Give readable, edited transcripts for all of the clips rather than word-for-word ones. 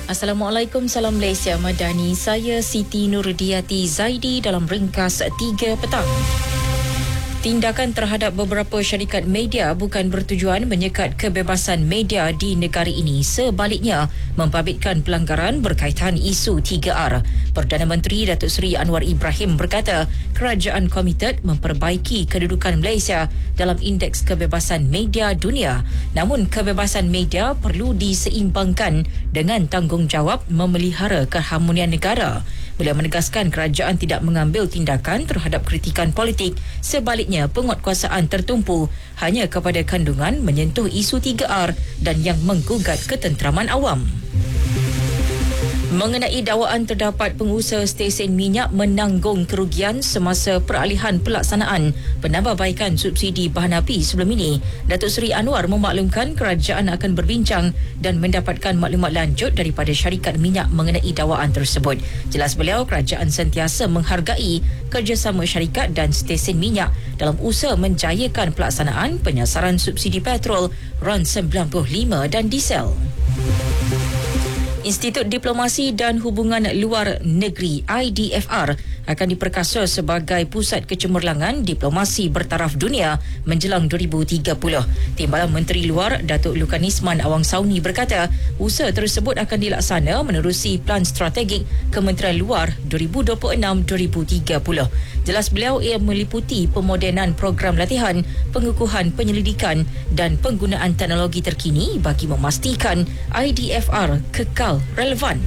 Assalamualaikum, salam Malaysia Madani. Saya Siti Nurdiati Zaidi dalam ringkas 3 petang. Tindakan terhadap beberapa syarikat media bukan bertujuan menyekat kebebasan media di negara ini. Sebaliknya, membabitkan pelanggaran berkaitan isu 3R. Perdana Menteri Datuk Seri Anwar Ibrahim berkata, kerajaan komited memperbaiki kedudukan Malaysia dalam indeks kebebasan media dunia. Namun, kebebasan media perlu diseimbangkan dengan tanggungjawab memelihara keharmonian negara. Beliau menegaskan kerajaan tidak mengambil tindakan terhadap kritikan politik. Sebaliknya, penguatkuasaan tertumpu hanya kepada kandungan menyentuh isu 3R dan yang menggugat ketenteraman awam. Mengenai dakwaan terdapat pengusaha stesen minyak menanggung kerugian semasa peralihan pelaksanaan penambahbaikan subsidi bahan api sebelum ini, Datuk Seri Anwar memaklumkan kerajaan akan berbincang dan mendapatkan maklumat lanjut daripada syarikat minyak mengenai dakwaan tersebut. Jelas beliau, kerajaan sentiasa menghargai kerjasama syarikat dan stesen minyak dalam usaha menjayakan pelaksanaan penyasaran subsidi petrol RON 95 dan diesel. Institut Diplomasi dan Hubungan Luar Negeri IDFR akan diperkasa sebagai pusat kecemerlangan diplomasi bertaraf dunia menjelang 2030. Timbalan Menteri Luar Datuk Lukanisman Awang Sauni berkata, usaha tersebut akan dilaksana menerusi Plan Strategik Kementerian Luar 2026-2030. Jelas beliau, ia meliputi pemodenan program latihan, pengukuhan penyelidikan dan penggunaan teknologi terkini bagi memastikan IDFR kekal relevan.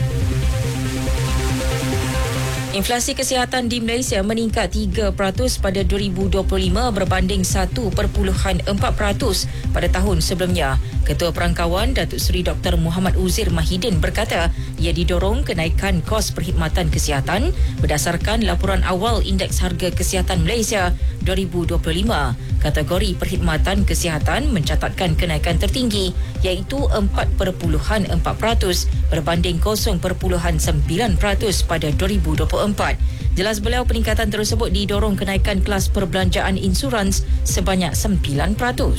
Inflasi kesihatan di Malaysia meningkat 3% pada 2025 berbanding 1.4% pada tahun sebelumnya. Ketua Perangkawan Datuk Seri Dr. Muhammad Uzir Mahidin berkata, ia didorong kenaikan kos perkhidmatan kesihatan berdasarkan laporan awal Indeks Harga Kesihatan Malaysia 2025. Kategori perkhidmatan kesihatan mencatatkan kenaikan tertinggi iaitu 4.4% berbanding 0.9% pada 2024. Jelas beliau, peningkatan tersebut didorong kenaikan kelas perbelanjaan insurans sebanyak 9%.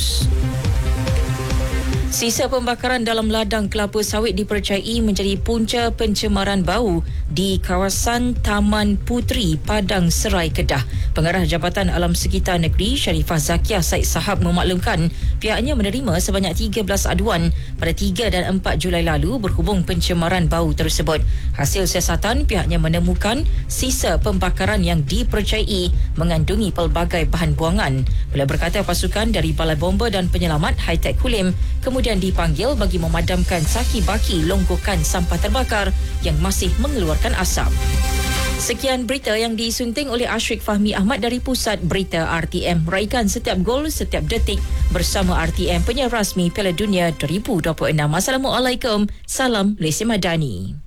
Sisa pembakaran dalam ladang kelapa sawit dipercayai menjadi punca pencemaran bau di kawasan Taman Puteri, Padang Serai, Kedah. Pengarah Jabatan Alam Sekitar Negeri Sharifah Zakiah Said Sahab memaklumkan pihaknya menerima sebanyak 13 aduan pada 3 dan 4 Julai lalu berhubung pencemaran bau tersebut. Hasil siasatan, pihaknya menemukan sisa pembakaran yang dipercayai mengandungi pelbagai bahan buangan. Beliau berkata pasukan dari Balai Bomba dan Penyelamat Hi-Tech Kulim kemudian dipanggil bagi memadamkan saki-baki longgokan sampah terbakar yang masih mengeluarkan asap. Sekian berita yang disunting oleh Ashrik Fahmi Ahmad dari Pusat Berita RTM. Raikan setiap gol, setiap detik bersama RTM, penyiar rasmi Piala Dunia 2026. Assalamualaikum, salam Malaysia Madani.